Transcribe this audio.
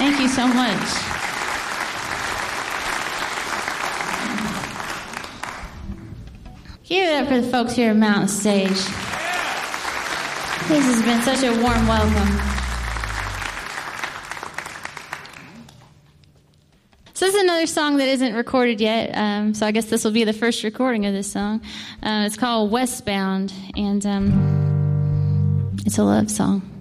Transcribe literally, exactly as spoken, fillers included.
Thank you so much. Give it up for the folks here at Mountain Stage. This has been such a warm welcome. So this is another song that isn't recorded yet, um, so I guess this will be the first recording of this song. Uh, it's called Westbound, and um, it's a love song.